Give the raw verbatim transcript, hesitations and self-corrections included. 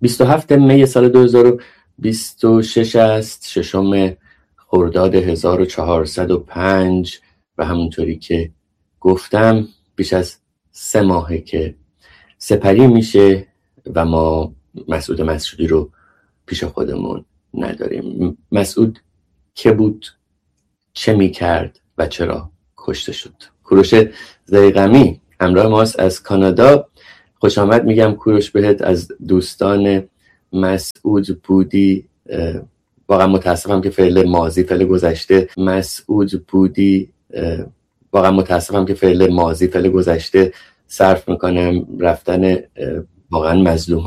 بیست و هفتم می سال دو هزار و بیست و شش است، ششم خرداد هزار و چهارصد و پنج و همونطوری که گفتم بیش از سه ماهه که سپری میشه و ما مسعود مسعودی رو پیش خودمون نداریم. مسعود که بود، چه میکرد و چرا کشته شد؟ کوروش ضیغمی همراه ماست از کانادا. خوش آمد میگم کوروش بهت. از دوستان مسعود بودی واقعا متاسفم که فعل ماضی فعل گذشته مسعود بودی واقعا متاسفم که فعل ماضی فعل گذشته صرف میکنم. رفتن واقعا مظلوم